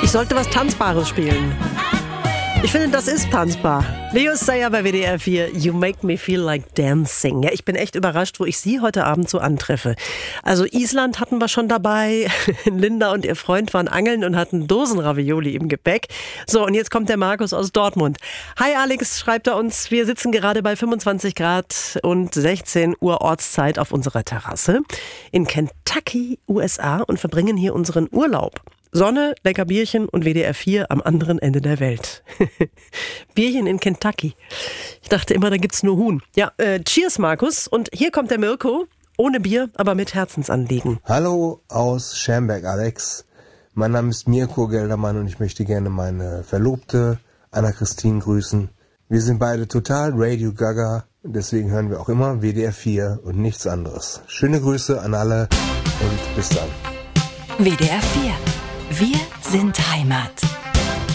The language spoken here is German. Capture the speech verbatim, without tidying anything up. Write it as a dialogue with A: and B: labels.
A: Ich sollte was Tanzbares spielen. Ich finde, das ist tanzbar. Leo Sayer bei W D R vier. You make me feel like dancing. Ja, ich bin echt überrascht, wo ich Sie heute Abend so antreffe. Also Island hatten wir schon dabei. Linda und ihr Freund waren angeln und hatten Dosenravioli im Gepäck. So, und jetzt kommt der Markus aus Dortmund. Hi Alex, schreibt er uns. Wir sitzen gerade bei fünfundzwanzig Grad und sechzehn Uhr Ortszeit auf unserer Terrasse in Kentucky, U S A und verbringen hier unseren Urlaub. Sonne, lecker Bierchen und W D R vier am anderen Ende der Welt. Bierchen in Kentucky. Ich dachte immer, da gibt's nur Huhn. Ja, äh, cheers Markus. Und hier kommt der Mirko. Ohne Bier, aber mit Herzensanliegen.
B: Hallo aus Schermberg, Alex. Mein Name ist Mirko Geldermann und ich möchte gerne meine Verlobte Anna-Christine grüßen. Wir sind beide total Radio Gaga. Deswegen hören wir auch immer W D R vier und nichts anderes. Schöne Grüße an alle und bis dann.
C: W D R vier. Wir sind Heimat.